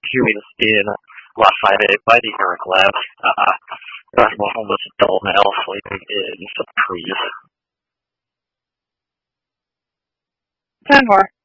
humans in Lafayette by the Eric Lab. I'm a homeless adult male sleeping in some trees. 10 more.